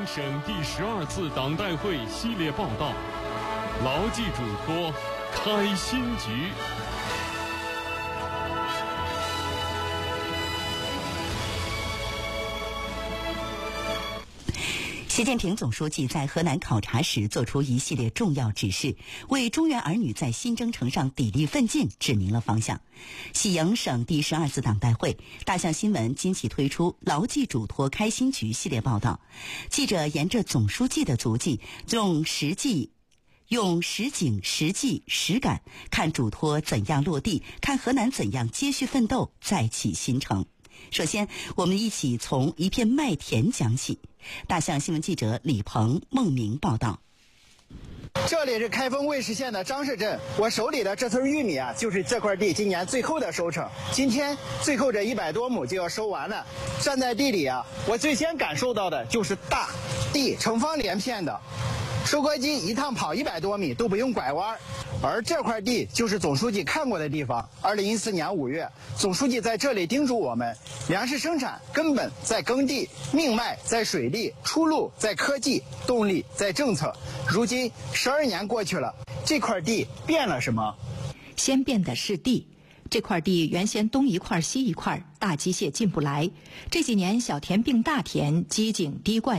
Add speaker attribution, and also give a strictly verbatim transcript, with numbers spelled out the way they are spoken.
Speaker 1: 阳省第十二次党代会系列报道，牢记嘱托，开新局。
Speaker 2: 习近平总书记在河南考察时作出一系列重要指示，为中原儿女在新征程上砥砺奋进指明了方向。喜阳省第十二次党代会，大象新闻惊喜推出牢记嘱托开新局系列报道。记者沿着总书记的足迹，用实际用实景、实际、实感看嘱托怎样落地，看河南怎样接续奋斗，再起新程。首先，我们一起从一片麦田讲起。大象新闻记者李鹏、孟明报道。
Speaker 3: 这里是开封卫视县的张氏镇，我手里的这村玉米啊，就是这块地今年最后的收成。今天最后这一百多亩就要收完了。站在地里啊，我最先感受到的就是大地成方连片的，收割机一趟跑一百多米都不用拐弯。而这块地就是总书记看过的地方。二零一四年五月，总书记在这里叮嘱我们，粮食生产根本在耕地，命脉在水利，出路在科技，动力在政策。如今十二年过去了，这块地变了什么？
Speaker 4: 先变的是地。这块地原先东一块西一块，大机械进不来。这几年小田并大田，机井滴灌